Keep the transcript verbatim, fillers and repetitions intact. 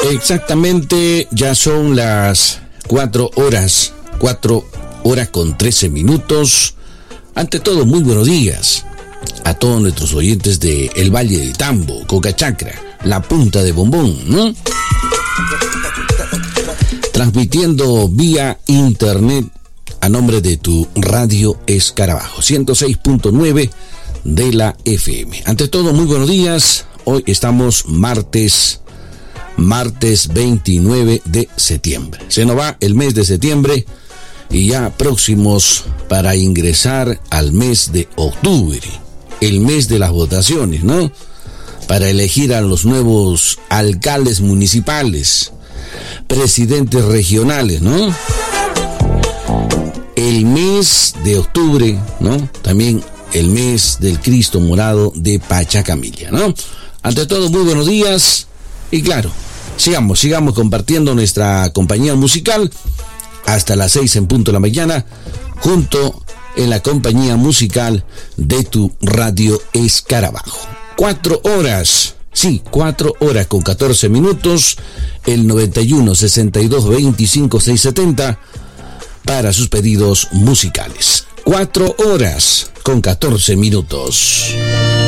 Exactamente, ya son las cuatro horas, cuatro horas con trece minutos. Ante todo, muy buenos días a todos nuestros oyentes de El Valle de Tambo, Cocachacra, La Punta de Bombón, ¿no? Transmitiendo vía internet a nombre de tu radio Escarabajo, ciento seis punto nueve de la F M. Ante todo, muy buenos días. Hoy estamos martes, martes veintinueve de septiembre. Se nos va el mes de septiembre y ya próximos para ingresar al mes de octubre, el mes de las votaciones, ¿no? Para elegir a los nuevos alcaldes municipales, presidentes regionales, ¿no? El mes de octubre, ¿no? También el mes del Cristo Morado de Pachacamilla, ¿no? Ante todo, muy buenos días y claro, sigamos, sigamos compartiendo nuestra compañía musical hasta las seis en punto de la mañana, junto en la compañía musical de tu radio Escarabajo. Cuatro horas, sí, cuatro horas con catorce minutos, el noventa y uno, sesenta y dos, veinticinco, seiscientos setenta para sus pedidos musicales. Cuatro horas con catorce minutos.